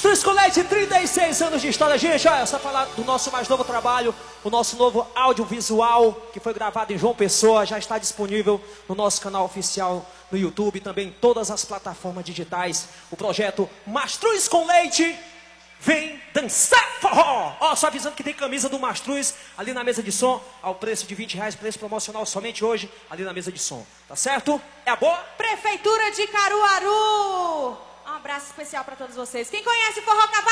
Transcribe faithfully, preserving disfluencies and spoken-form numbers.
Mastruz com Leite, trinta e seis anos de história. Gente, olha, só falar do nosso mais novo trabalho, o nosso novo audiovisual, que foi gravado em João Pessoa, já está disponível no nosso canal oficial no YouTube, também em todas as plataformas digitais. O projeto Mastruz com Leite vem dançar forró. Ó, só avisando que tem camisa do Mastruz ali na mesa de som, ao preço de vinte reais, preço promocional somente hoje, ali na mesa de som. Tá certo? É a boa? Prefeitura de Caruaru. Um abraço especial para todos vocês. Quem conhece Forró Cavalo?